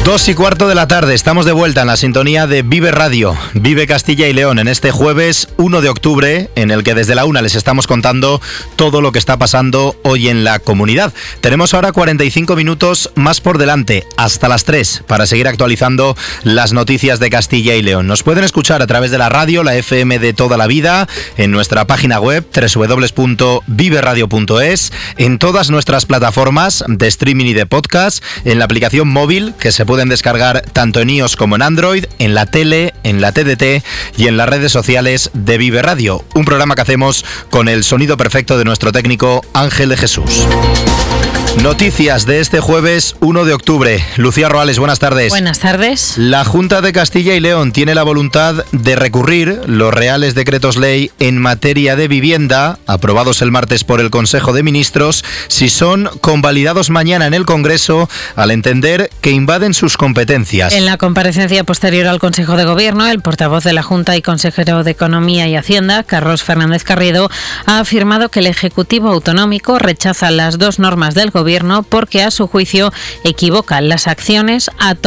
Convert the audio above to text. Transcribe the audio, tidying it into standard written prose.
2:15 de la tarde, estamos de vuelta en la sintonía de Vive Radio, Vive Castilla y León, en este jueves 1 de octubre, en el que desde la 1 les estamos contando todo lo que está pasando hoy en la comunidad. Tenemos ahora 45 minutos más por delante, hasta las 3, para seguir actualizando las noticias de Castilla y León. Nos pueden escuchar a través de la radio, la FM de toda la vida, en nuestra página web www.viveradio.es, en todas nuestras plataformas de streaming y de podcast, en la aplicación móvil que se pueden descargar tanto en iOS como en Android, en la tele, en la TDT y en las redes sociales de Vive Radio. Un programa que hacemos con el sonido perfecto de nuestro técnico Ángel de Jesús. Noticias de este jueves 1 de octubre. Lucía Roales, buenas tardes. Buenas tardes. La Junta de Castilla y León tiene la voluntad de recurrir los reales decretos ley en materia de vivienda, aprobados el martes por el Consejo de Ministros, si son convalidados mañana en el Congreso, al entender que invaden sus competencias. En la comparecencia posterior al Consejo de Gobierno, el portavoz de la Junta y consejero de Economía y Hacienda, Carlos Fernández Carriedo, ha afirmado que el Ejecutivo Autonómico rechaza las dos normas del Gobierno porque, a su juicio, equivocan las acciones a